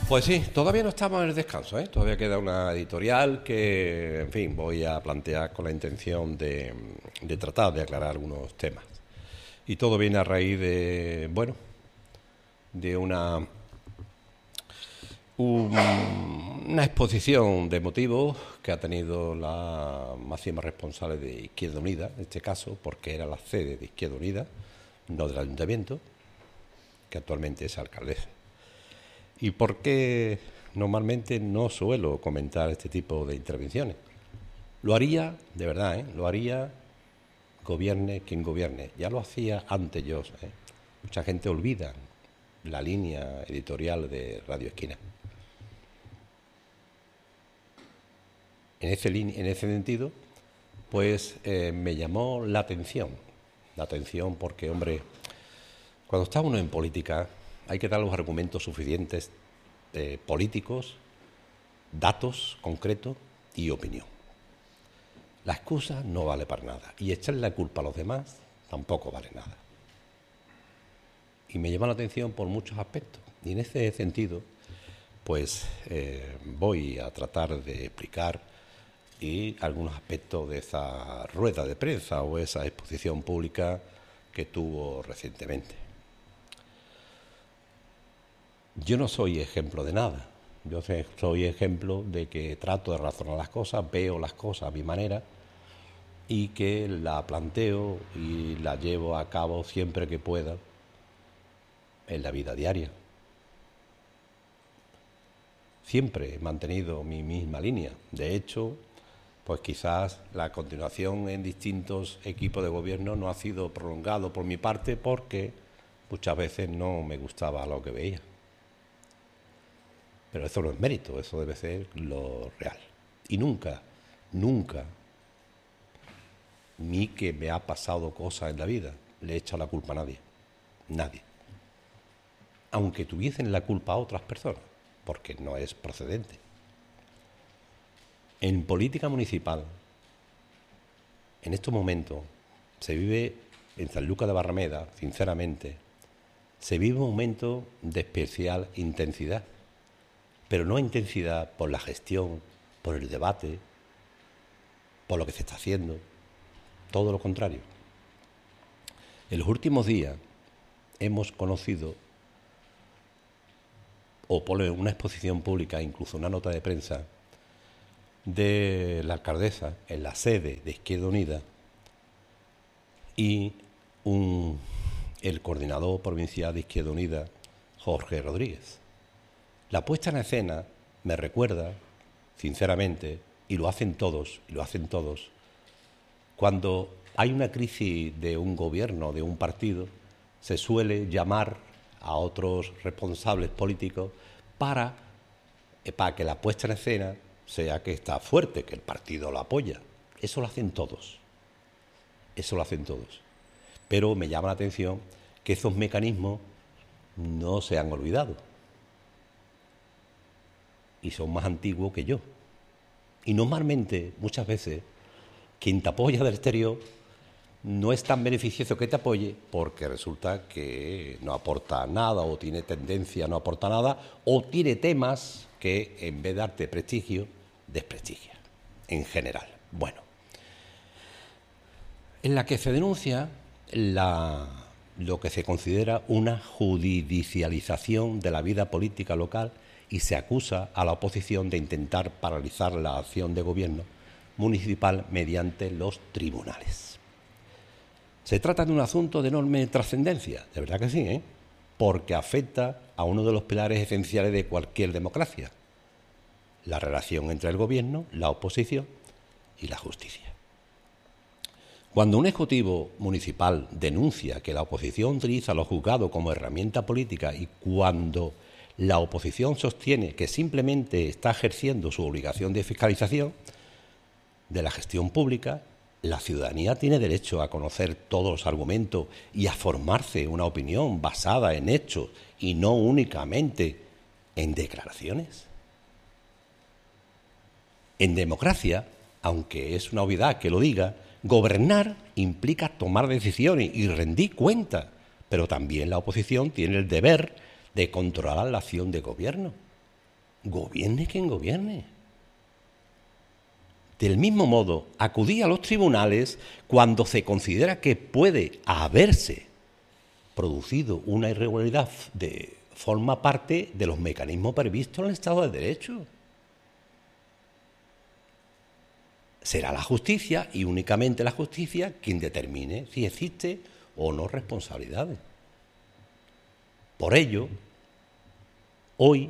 Pues sí, todavía no estamos en el descanso, ¿eh? Todavía queda una editorial que, en fin, voy a plantear con la intención de tratar de aclarar algunos temas. Y todo viene a raíz de, bueno, de una exposición de motivos que ha tenido la máxima responsable de Izquierda Unida, en este caso, porque era la sede de Izquierda Unida, no del Ayuntamiento, que actualmente es alcaldesa. ¿Y por qué normalmente no suelo comentar este tipo de intervenciones? Lo haría, de verdad, lo haría gobierne quien gobierne. Ya lo hacía antes yo. Mucha gente olvida la línea editorial de Radio Esquina. En ese sentido, pues me llamó la atención porque, hombre, cuando está uno en política hay que dar los argumentos suficientes políticos, datos concretos y opinión. La excusa no vale para nada y echarle la culpa a los demás tampoco vale nada. Y me llama la atención por muchos aspectos. Y en ese sentido, pues voy a tratar de explicar algunos aspectos de esa rueda de prensa o esa exposición pública que tuvo recientemente. Yo no soy ejemplo de nada. Yo soy ejemplo de que trato de razonar las cosas, veo las cosas a mi manera y que la planteo y la llevo a cabo siempre que pueda en la vida diaria. Siempre he mantenido mi misma línea. De hecho, pues quizás la continuación en distintos equipos de gobierno no ha sido prolongado por mi parte porque muchas veces no me gustaba lo que veía. Pero eso no es mérito, eso debe ser lo real. Y nunca, ni que me ha pasado cosas en la vida, le he echado la culpa a nadie. Nadie. Aunque tuviesen la culpa a otras personas, porque no es procedente. En política municipal, en estos momentos, se vive en Sanlúcar de Barrameda, sinceramente, se vive un momento de especial intensidad. Pero no intensidad por la gestión, por el debate, por lo que se está haciendo, todo lo contrario. En los últimos días hemos conocido, o por una exposición pública, incluso una nota de prensa, de la alcaldesa en la sede de Izquierda Unida y el coordinador provincial de Izquierda Unida, Jorge Rodríguez. La puesta en escena me recuerda, sinceramente, y lo hacen todos, cuando hay una crisis de un gobierno, de un partido, se suele llamar a otros responsables políticos para que la puesta en escena sea que está fuerte, que el partido lo apoya. Eso lo hacen todos. Pero me llama la atención que esos mecanismos no se han olvidado. Y son más antiguos que yo. Y normalmente, muchas veces, quien te apoya del exterior no es tan beneficioso que te apoye porque resulta que no aporta nada o tiene tendencia a no aportar nada o tiene temas que en vez de darte prestigio, desprestigia, en general. Bueno, en la que se denuncia lo que se considera una judicialización de la vida política local y se acusa a la oposición de intentar paralizar la acción de gobierno municipal mediante los tribunales. Se trata de un asunto de enorme trascendencia, de verdad que sí, porque afecta a uno de los pilares esenciales de cualquier democracia, la relación entre el gobierno, la oposición y la justicia. Cuando un ejecutivo municipal denuncia que la oposición utiliza los juzgados como herramienta política y cuando la oposición sostiene que simplemente está ejerciendo su obligación de fiscalización de la gestión pública, la ciudadanía tiene derecho a conocer todos los argumentos y a formarse una opinión basada en hechos y no únicamente en declaraciones. En democracia, aunque es una obviedad que lo diga, gobernar implica tomar decisiones y rendir cuentas, pero también la oposición tiene el deber de controlar la acción de gobierno. gobierne quien gobierne. Del mismo modo, acudir a los tribunales cuando se considera que puede haberse producido una irregularidad forma parte de los mecanismos previstos en el Estado de Derecho. Será la justicia, y únicamente la justicia, quien determine si existe o no responsabilidades. Por ello, hoy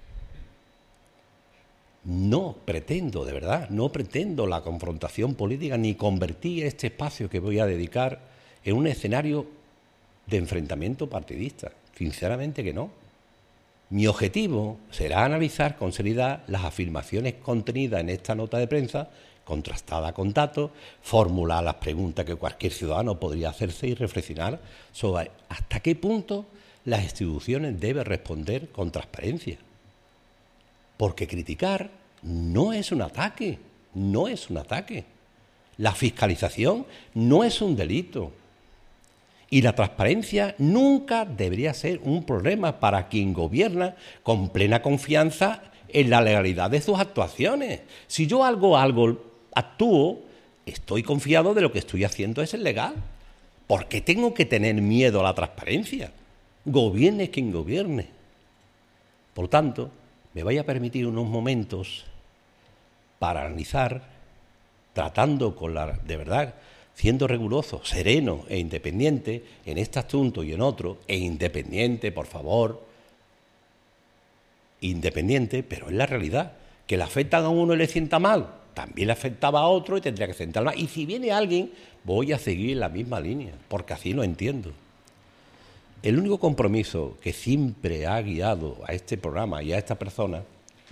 no pretendo, de verdad, no pretendo la confrontación política ni convertir este espacio que voy a dedicar en un escenario de enfrentamiento partidista. Sinceramente que no. Mi objetivo será analizar con seriedad las afirmaciones contenidas en esta nota de prensa, contrastada con datos, formular las preguntas que cualquier ciudadano podría hacerse y reflexionar sobre hasta qué punto las instituciones deben responder con transparencia. Porque criticar no es un ataque, no es un ataque. La fiscalización no es un delito. Y la transparencia nunca debería ser un problema para quien gobierna con plena confianza en la legalidad de sus actuaciones. Si yo actúo, estoy confiado de lo que estoy haciendo es legal. ¿Por qué tengo que tener miedo a la transparencia? Gobierne quien gobierne. Por tanto, me vaya a permitir unos momentos para analizar, tratando de verdad, siendo riguroso, sereno e independiente en este asunto y en otro, e independiente, por favor, independiente, pero es la realidad, que le afectan a uno y le sienta mal, también le afectaba a otro y tendría que sentar mal. Y si viene alguien, voy a seguir la misma línea, porque así lo entiendo. El único compromiso que siempre ha guiado a este programa y a esta persona,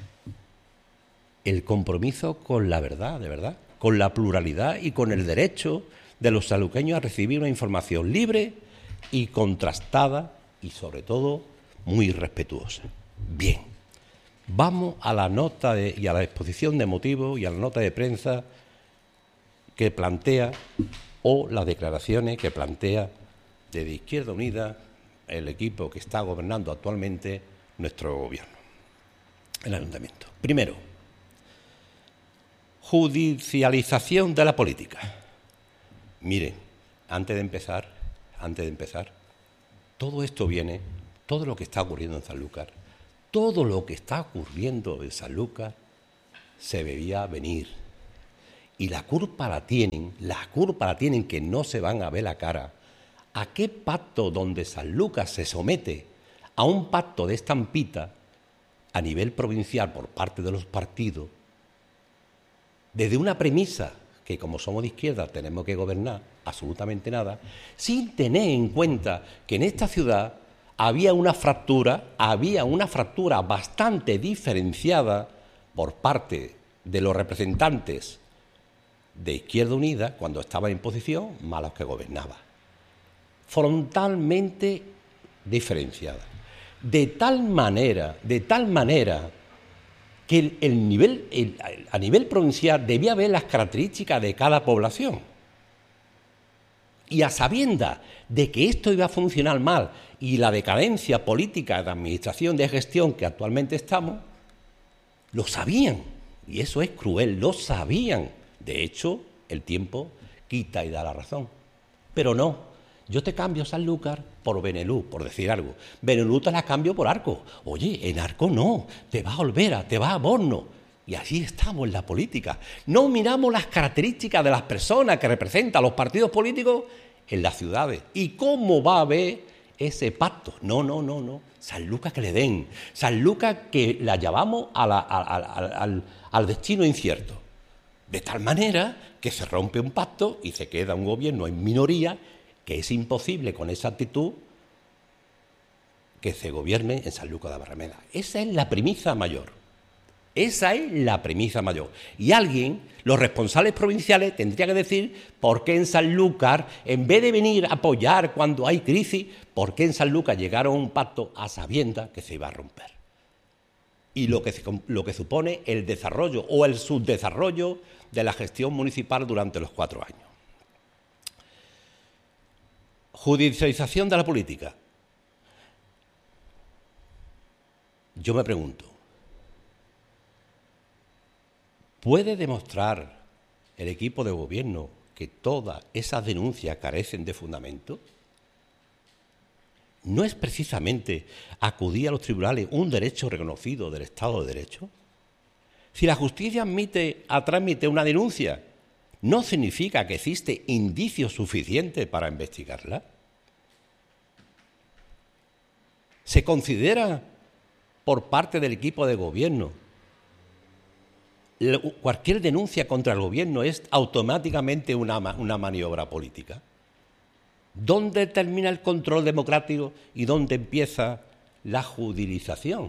el compromiso con la verdad, de verdad, con la pluralidad y con el derecho de los sanluqueños a recibir una información libre y contrastada y, sobre todo, muy respetuosa. Bien, vamos a la nota y a la exposición de motivos y a la nota de prensa que plantea, o las declaraciones que plantea desde Izquierda Unida el equipo que está gobernando actualmente nuestro gobierno, el ayuntamiento. Primero, judicialización de la política. Miren, antes de empezar, todo esto viene, todo lo que está ocurriendo en Sanlúcar, todo lo que está ocurriendo en Sanlúcar se veía venir. Y la culpa la tienen que no se van a ver la cara. ¿A qué pacto donde Sanlúcar se somete a un pacto de estampita a nivel provincial por parte de los partidos, desde una premisa que como somos de izquierda tenemos que gobernar absolutamente nada, sin tener en cuenta que en esta ciudad había una fractura bastante diferenciada por parte de los representantes de Izquierda Unida cuando estaba en posición, más los que gobernaba. Frontalmente diferenciada. De tal manera que a nivel provincial debía haber las características de cada población. Y a sabiendas de que esto iba a funcionar mal y la decadencia política de administración, de gestión que actualmente estamos, lo sabían. Y eso es cruel, lo sabían. De hecho, el tiempo quita y da la razón. Pero no. Yo te cambio Sanlúcar por Benelux, por decir algo. Benelux te la cambio por Arco. Oye, en Arco no, te vas a Olvera, te vas a Borno. Y así estamos en la política. No miramos las características de las personas que representan los partidos políticos en las ciudades. ¿Y cómo va a haber ese pacto? No. Sanlúcar que le den. Sanlúcar que la llevamos al destino incierto. De tal manera que se rompe un pacto y se queda un gobierno en minoría, que es imposible con esa actitud que se gobierne en Sanlúcar de Barrameda. Esa es la premisa mayor. Y alguien, los responsables provinciales, tendría que decir por qué en Sanlúcar, en vez de venir a apoyar cuando hay crisis, por qué en Sanlúcar llegaron a un pacto a sabiendas que se iba a romper. Y lo que supone el desarrollo o el subdesarrollo de la gestión municipal durante los 4 años. Judicialización de la política. Yo me pregunto, ¿Puede demostrar el equipo de gobierno que todas esas denuncias carecen de fundamento? ¿No es precisamente acudir a los tribunales un derecho reconocido del Estado de Derecho? Si la justicia admite a trámite una denuncia, ¿no significa que existe indicio suficiente para investigarla? ¿Se considera por parte del equipo de gobierno cualquier denuncia contra el gobierno es automáticamente una maniobra política? ¿Dónde termina el control democrático y dónde empieza la judicialización?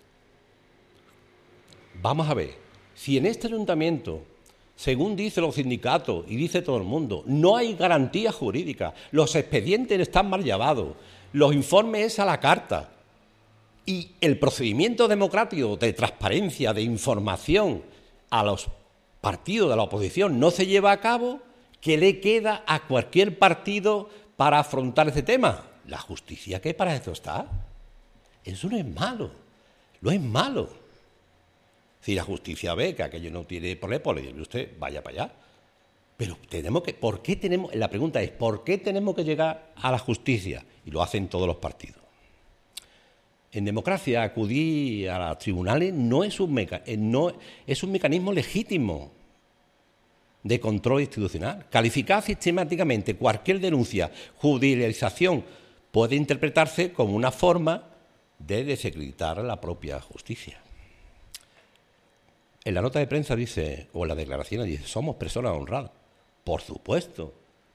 Vamos a ver, si en este ayuntamiento, según dicen los sindicatos y dice todo el mundo, no hay garantía jurídica, los expedientes están mal llevados, los informes es a la carta y el procedimiento democrático de transparencia, de información a los partidos de la oposición no se lleva a cabo, ¿qué le queda a cualquier partido para afrontar ese tema? La justicia, que para eso está. Eso no es malo, no es malo. Si la justicia ve que aquello no tiene problema, pues le dice usted, vaya para allá. Pero la pregunta es, ¿por qué tenemos que llegar a la justicia? Y lo hacen todos los partidos. En democracia, acudir a los tribunales es un mecanismo legítimo de control institucional. Calificar sistemáticamente cualquier denuncia, judicialización, puede interpretarse como una forma de desacreditar la propia justicia. En la nota de prensa dice, o en la declaración dice, somos personas honradas. Por supuesto,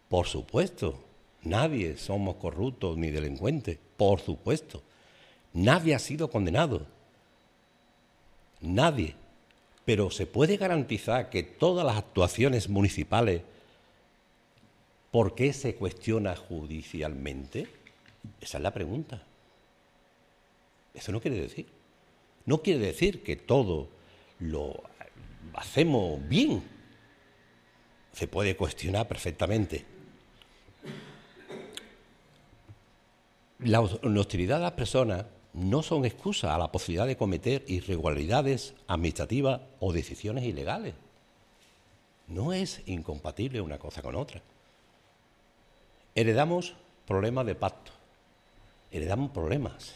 nadie somos corruptos ni delincuentes, por supuesto. Nadie ha sido condenado, nadie. Pero ¿se puede garantizar que todas las actuaciones municipales, por qué se cuestiona judicialmente? Esa es la pregunta. Eso no quiere decir. No quiere decir que todo lo hacemos bien. Se puede cuestionar perfectamente. La hostilidad de las personas no son excusas a la posibilidad de cometer irregularidades administrativas o decisiones ilegales. No es incompatible una cosa con otra. Heredamos problemas de pacto, heredamos problemas.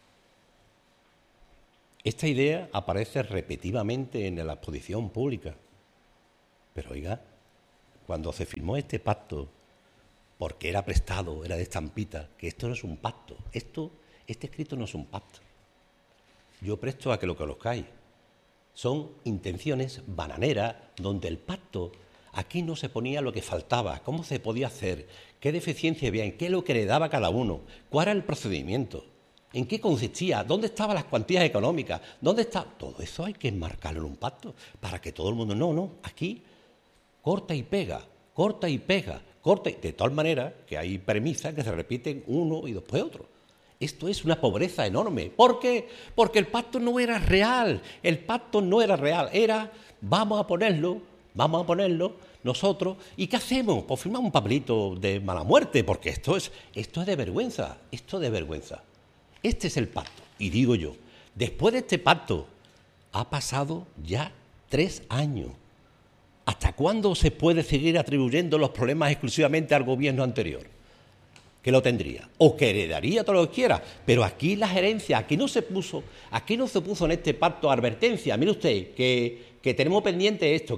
Esta idea aparece repetidamente en la exposición pública. Pero oiga, cuando se firmó este pacto, porque era prestado, era de estampita, que esto no es un pacto, este escrito no es un pacto. Yo presto a que lo conozcáis. Son intenciones bananeras donde el pacto, aquí no se ponía lo que faltaba, cómo se podía hacer, qué deficiencia había, en qué es lo que le daba cada uno, cuál era el procedimiento, en qué consistía, dónde estaban las cuantías económicas, dónde está. Todo eso hay que enmarcarlo en un pacto para que todo el mundo, no, aquí corta y pega, de tal manera que hay premisas que se repiten uno y después otro. Esto es una pobreza enorme. ¿Por qué? Porque el pacto no era real. Era, vamos a ponerlo nosotros. ¿Y qué hacemos? Pues firmamos un papelito de mala muerte, porque esto es de vergüenza. Este es el pacto. Y digo yo, después de este pacto, ha pasado ya 3 años. ¿Hasta cuándo se puede seguir atribuyendo los problemas exclusivamente al gobierno anterior? Que lo tendría, o que heredaría todo lo que quiera, pero aquí la gerencia, aquí no se puso en este pacto advertencia, mire usted, que tenemos pendiente esto,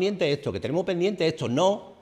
no,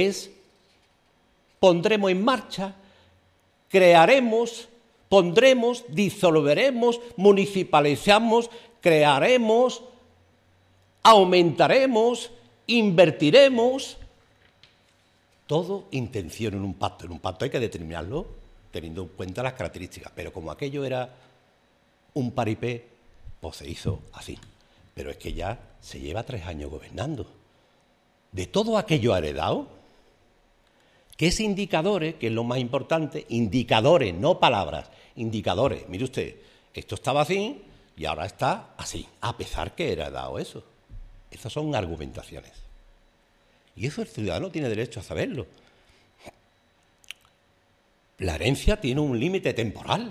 pondremos en marcha, crearemos, pondremos, disolveremos, municipalizamos, crearemos, aumentaremos, invertiremos. Todo intención en un pacto. En un pacto hay que determinarlo teniendo en cuenta las características. Pero como aquello era un paripé, pues se hizo así. Pero es que ya se lleva 3 años gobernando. De todo aquello heredado, ¿qué es indicadores? Que es lo más importante. Indicadores, no palabras. Indicadores. Mire usted, esto estaba así y ahora está así. A pesar que era heredado eso. Esas son argumentaciones. Y eso el ciudadano tiene derecho a saberlo. La herencia tiene un límite temporal.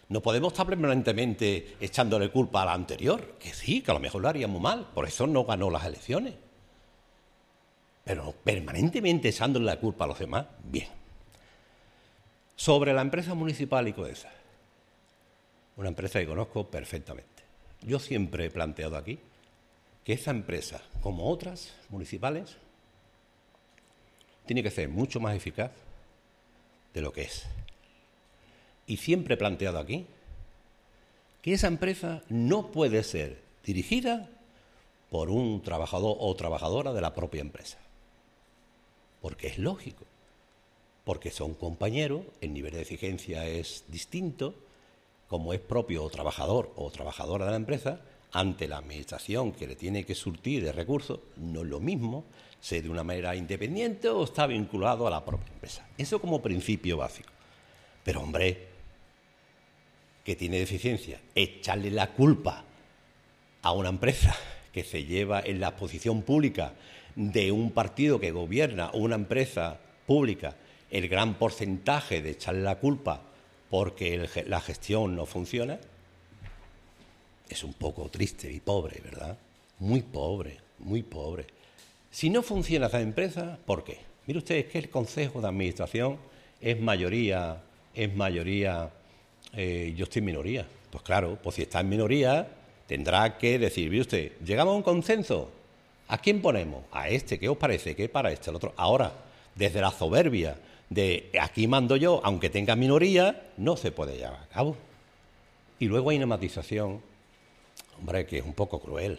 No podemos estar permanentemente echándole culpa a la anterior, que sí, que a lo mejor lo haríamos mal, por eso no ganó las elecciones. Pero permanentemente echándole la culpa a los demás, bien. Sobre la empresa municipal Icoesa, una empresa que conozco perfectamente. Yo siempre he planteado aquí que esa empresa, como otras municipales, tiene que ser mucho más eficaz de lo que es. Y siempre he planteado aquí que esa empresa no puede ser dirigida por un trabajador o trabajadora de la propia empresa. Porque es lógico, porque son compañeros, el nivel de exigencia es distinto, como es propio trabajador o trabajadora de la empresa, ante la administración que le tiene que surtir de recursos, no es lo mismo, sea de una manera independiente o está vinculado a la propia empresa. Eso como principio básico. Pero hombre, que tiene deficiencia, echarle la culpa a una empresa que se lleva en la exposición pública de un partido que gobierna una empresa pública el gran porcentaje de echarle la culpa porque la gestión no funciona, es un poco triste y pobre, ¿verdad? Muy pobre, muy pobre. Si no funciona esa empresa, ¿por qué? Mire usted, es que el Consejo de Administración es mayoría, yo estoy en minoría. Pues claro, pues si está en minoría, tendrá que decir, mire usted, llegamos a un consenso, ¿a quién ponemos? A este, ¿qué os parece? ¿Qué para este? El otro. Ahora, desde la soberbia de aquí mando yo, aunque tenga minoría, no se puede llevar a cabo. Y luego hay una matización, hombre, que es un poco cruel.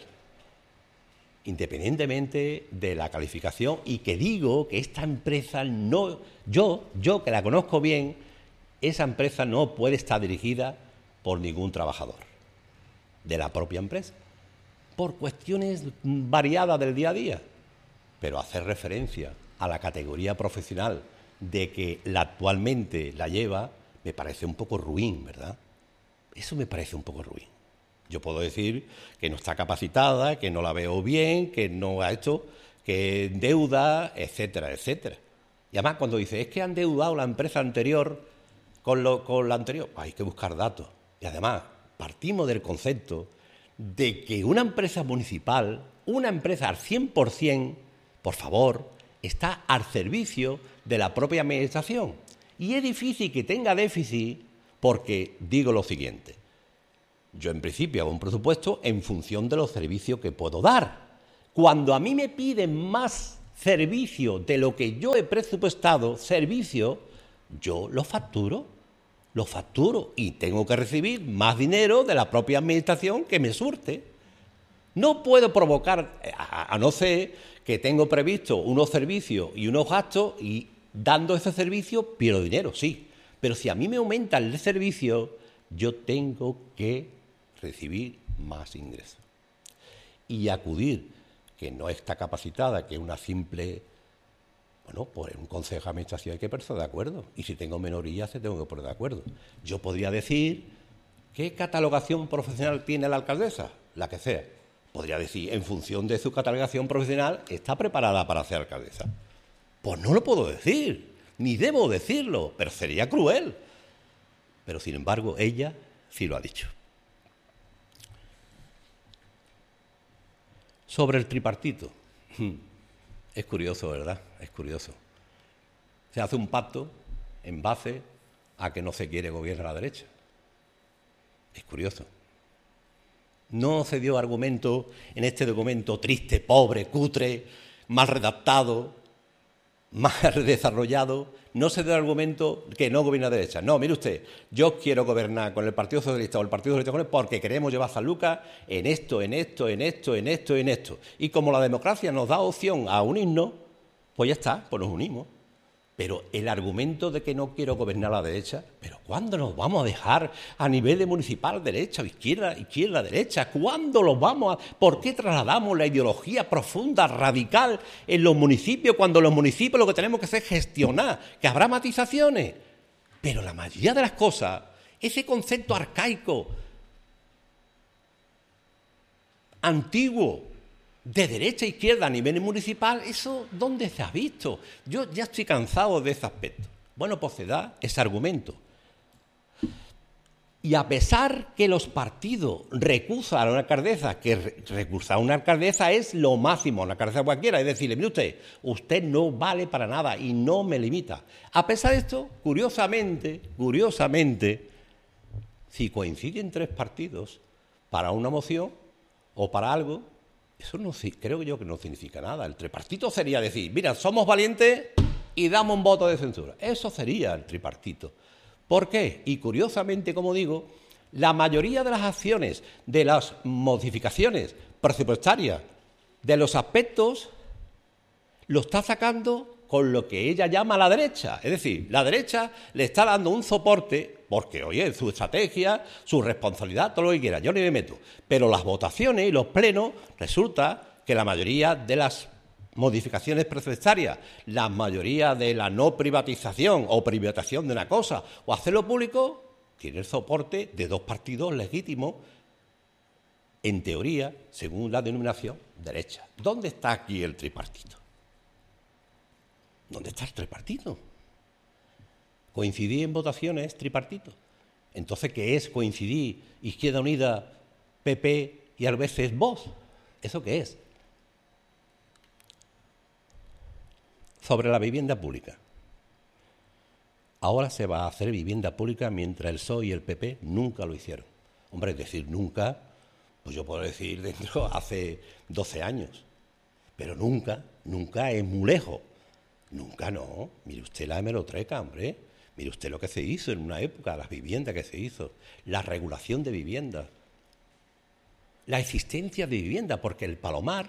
Independientemente de la calificación, y que digo que esta empresa no, yo que la conozco bien, esa empresa no puede estar dirigida por ningún trabajador de la propia empresa, por cuestiones variadas del día a día, pero hacer referencia a la categoría profesional de que actualmente la lleva, me parece un poco ruin, ¿verdad? Eso me parece un poco ruin. Yo puedo decir que no está capacitada, que no la veo bien, que no ha hecho, que deuda, etcétera, etcétera. Y además cuando dice, es que han deudado la empresa anterior con la anterior, hay que buscar datos. Y además partimos del concepto de que una empresa municipal, una empresa al 100%, por favor, está al servicio de la propia administración. Y es difícil que tenga déficit porque digo lo siguiente. Yo en principio hago un presupuesto en función de los servicios que puedo dar. Cuando a mí me piden más servicio de lo que yo he presupuestado, servicio, yo lo facturo y tengo que recibir más dinero de la propia administración que me surte. No puedo provocar, a no ser que tengo previsto unos servicios y unos gastos y dando ese servicio pierdo dinero, sí. Pero si a mí me aumenta el servicio, yo tengo que recibir más ingresos. Y acudir, que no está capacitada, que es una simple, bueno, por un consejo de administración hay que ponerse de acuerdo. Y si tengo minoría, se tengo que poner de acuerdo. Yo podría decir, ¿qué catalogación profesional tiene la alcaldesa? La que sea. Podría decir, en función de su catalogación profesional, ¿está preparada para ser alcaldesa? Pues no lo puedo decir, ni debo decirlo, pero sería cruel. Pero sin embargo, ella sí lo ha dicho. Sobre el tripartito. Es curioso, ¿verdad? Es curioso. Se hace un pacto en base a que no se quiere gobiernar a la derecha. Es curioso. No se dio argumento en este documento triste, pobre, cutre, mal redactado, mal desarrollado. No se dio argumento que no gobierna a la derecha. No, mire usted, yo quiero gobernar con el Partido Socialista o el Partido Socialista con él porque queremos llevar San Lucas en esto. Y como la democracia nos da opción a unirnos, pues ya está, pues nos unimos. Pero el argumento de que no quiero gobernar a la derecha, ¿pero cuándo nos vamos a dejar a nivel de municipal derecha o izquierda, derecha? ¿Cuándo los vamos a...? ¿Por qué trasladamos la ideología profunda, radical en los municipios, cuando los municipios lo que tenemos que hacer es gestionar, que habrá matizaciones? Pero la mayoría de las cosas, ese concepto arcaico, antiguo, de derecha a izquierda a nivel municipal, ¿eso dónde se ha visto? Yo ya estoy cansado de ese aspecto. Bueno, pues se da ese argumento. Y a pesar que los partidos recusan a una alcaldesa, que recusar a una alcaldesa es lo máximo, una alcaldesa cualquiera, es decirle, mire usted no vale para nada y no me limita. A pesar de esto, curiosamente, si coinciden tres partidos para una moción o para algo, eso no, creo yo que no significa nada. El tripartito sería decir, mira, somos valientes y damos un voto de censura. Eso sería el tripartito. ¿Por qué? Y curiosamente, como digo, la mayoría de las acciones, de las modificaciones presupuestarias, de los aspectos, lo está sacando con lo que ella llama la derecha. Es decir, la derecha le está dando un soporte, porque, oye, su estrategia, su responsabilidad, todo lo que quiera, yo ni me meto. Pero las votaciones y los plenos, resulta que la mayoría de las modificaciones presupuestarias, la mayoría de la no privatización o privatización de una cosa o hacerlo público, tiene el soporte de dos partidos legítimos, en teoría, según la denominación, derecha. ¿Dónde está aquí el tripartito? ¿Dónde está el tripartito? ¿Coincidí en votaciones tripartito? Entonces, ¿qué es coincidir Izquierda Unida, PP y a veces Vox? ¿Eso qué es? Sobre la vivienda pública. Ahora se va a hacer vivienda pública mientras el PSOE y el PP nunca lo hicieron. Hombre, es decir, nunca, pues yo puedo decir dentro hace 12 años. Pero nunca es muy lejos. Nunca no. Mire usted la hemeroteca, hombre. Mire usted lo que se hizo en una época, las viviendas que se hizo, la regulación de viviendas, la existencia de vivienda, porque el Palomar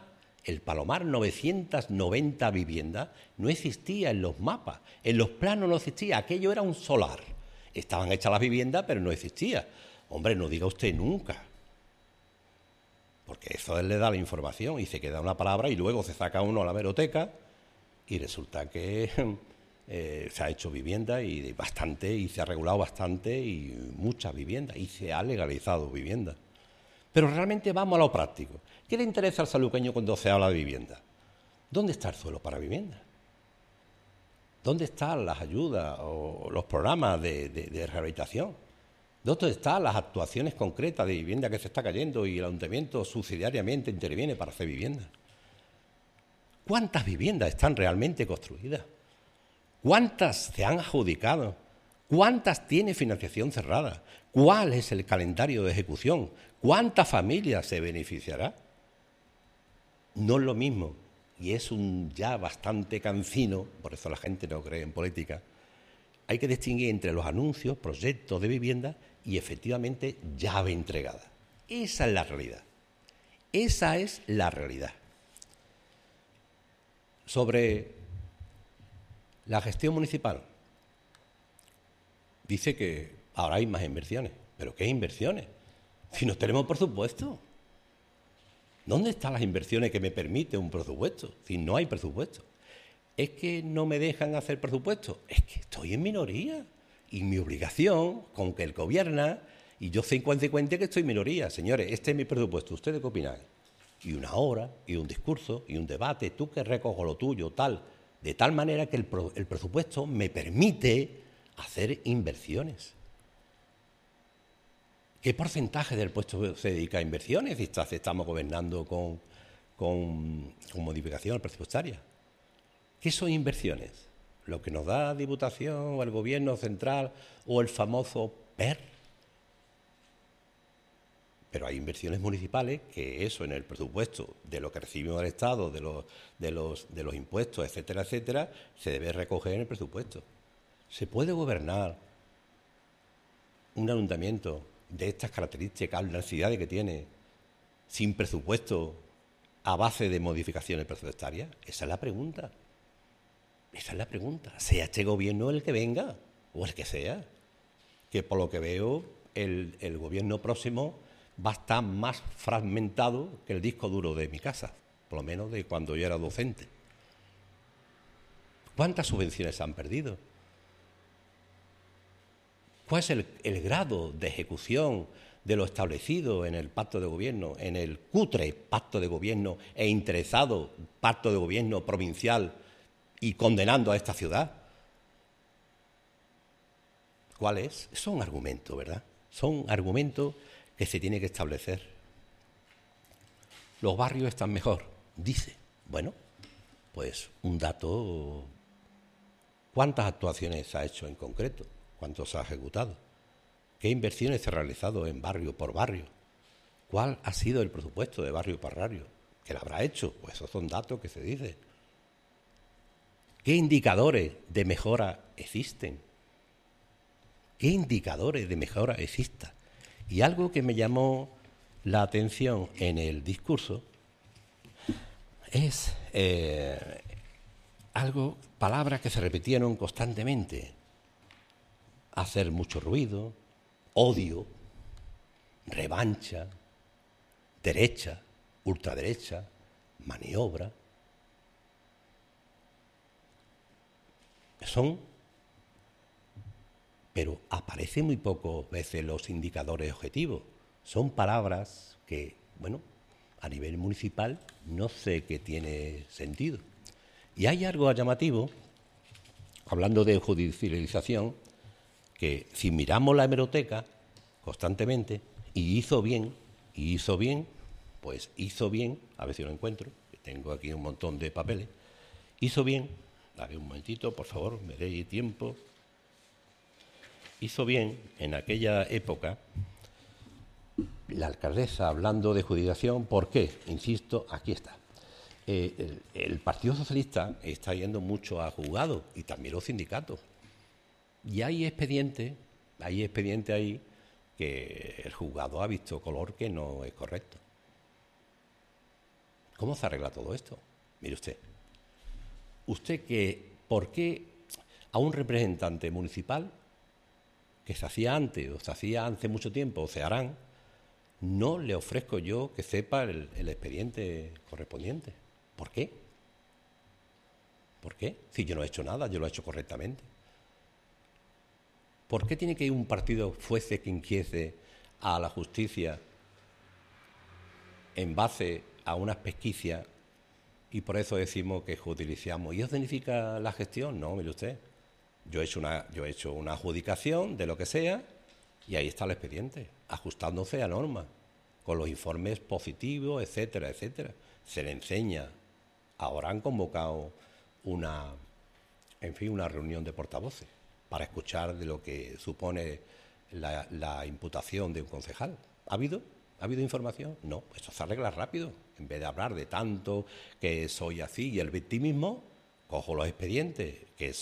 990 viviendas, no existía en los mapas, en los planos no existía, aquello era un solar. Estaban hechas las viviendas, pero no existía. Hombre, no diga usted nunca, porque eso él le da la información y se queda una palabra y luego se saca uno a la hemeroteca y resulta que se ha hecho vivienda y bastante, y se ha regulado bastante y muchas viviendas, y se ha legalizado vivienda. Pero realmente vamos a lo práctico. ¿Qué le interesa al saluqueño cuando se habla de vivienda? ¿Dónde está el suelo para vivienda? ¿Dónde están las ayudas o los programas de rehabilitación? ¿Dónde están las actuaciones concretas de vivienda que se está cayendo y el ayuntamiento subsidiariamente interviene para hacer vivienda? ¿Cuántas viviendas están realmente construidas? ¿Cuántas se han adjudicado? ¿Cuántas tiene financiación cerrada? ¿Cuál es el calendario de ejecución? ¿Cuántas familias se beneficiará? No es lo mismo, y es un ya bastante cansino, por eso la gente no cree en política. Hay que distinguir entre los anuncios, proyectos de vivienda y efectivamente llave entregada. Esa es la realidad. Esa es la realidad. Sobre la gestión municipal, dice que ahora hay más inversiones. ¿Pero qué inversiones? Si no tenemos presupuesto. ¿Dónde están las inversiones que me permite un presupuesto? Si no hay presupuesto. ¿Es que no me dejan hacer presupuesto? Es que estoy en minoría. Y mi obligación, con que él gobierna, y yo soy consecuente que estoy en minoría. Señores, este es mi presupuesto. ¿Ustedes qué opinan? Y una hora, y un discurso, y un debate. Tú que recojo lo tuyo, tal. De tal manera que el presupuesto me permite hacer inversiones. ¿Qué porcentaje del puesto se dedica a inversiones si estamos gobernando con modificación presupuestaria? ¿Qué son inversiones? ¿Lo que nos da Diputación o el Gobierno central o el famoso PER? Pero hay inversiones municipales que eso en el presupuesto de lo que recibimos del Estado, de los impuestos, etcétera, etcétera, se debe recoger en el presupuesto. ¿Se puede gobernar un ayuntamiento de estas características, las necesidades que tiene, sin presupuesto, a base de modificaciones presupuestarias? Esa es la pregunta. Esa es la pregunta. Sea este gobierno el que venga, o el que sea. Que por lo que veo, el gobierno próximo va a estar más fragmentado que el disco duro de mi casa, por lo menos de cuando yo era docente. ¿Cuántas subvenciones se han perdido? ¿Cuál es el grado de ejecución de lo establecido en el pacto de gobierno, en el cutre pacto de gobierno e interesado pacto de gobierno provincial y condenando a esta ciudad? ¿Cuál es? Eso es un argumento, ¿verdad? Son argumentos que se tiene que establecer. Los barrios están mejor, dice. Bueno, pues un dato. ¿Cuántas actuaciones se ha hecho en concreto? ¿Cuántos se ha ejecutado? ¿Qué inversiones se han realizado en barrio por barrio? ¿Cuál ha sido el presupuesto de barrio por barrio? ¿Qué lo habrá hecho? Pues esos son datos que se dicen. ¿Qué indicadores de mejora existen? ¿Qué indicadores de mejora existen? Y algo que me llamó la atención en el discurso es palabras que se repitieron constantemente. Hacer mucho ruido, odio, revancha, derecha, ultraderecha, maniobra. Pero aparecen muy pocas veces los indicadores objetivos. Son palabras que, bueno, a nivel municipal no sé qué tiene sentido. Y hay algo llamativo, hablando de judicialización, que si miramos la hemeroteca constantemente, y hizo bien, pues hizo bien, a ver si lo encuentro, que tengo aquí un montón de papeles, hizo bien, dame un momentito, por favor, me deis tiempo, hizo bien en aquella época la alcaldesa hablando de judicialización. ¿Por qué? Insisto, aquí está. El Partido Socialista está yendo mucho a juzgados y también los sindicatos. Y hay expedientes ahí que el juzgado ha visto color que no es correcto. ¿Cómo se arregla todo esto? Mire usted. ¿Por qué a un representante municipal que se hacía antes o se hacía hace mucho tiempo o se harán, no le ofrezco yo que sepa el expediente correspondiente? ¿Por qué? ¿Por qué? Si yo no he hecho nada, yo lo he hecho correctamente. ¿Por qué tiene que ir un partido fuese quien quiese a la justicia en base a unas pesquisas y por eso decimos que judicializamos? ¿Y eso significa la gestión? No, mire usted. Yo he hecho una adjudicación de lo que sea y ahí está el expediente, ajustándose a normas, con los informes positivos, etcétera, etcétera. Se le enseña. Ahora han convocado una reunión de portavoces para escuchar de lo que supone la imputación de un concejal. ¿Ha habido información? No, eso se arregla rápido. En vez de hablar de tanto que soy así y el victimismo, cojo los expedientes, que